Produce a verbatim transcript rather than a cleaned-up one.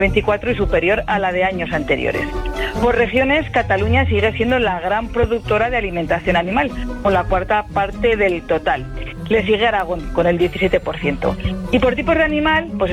veinticuatro y superior a la de años anteriores. Por regiones, Cataluña sigue siendo la gran productora de alimentación animal, con la cuarta parte del total. Le sigue Aragón, con el diecisiete por ciento. Y por tipos de animal, pues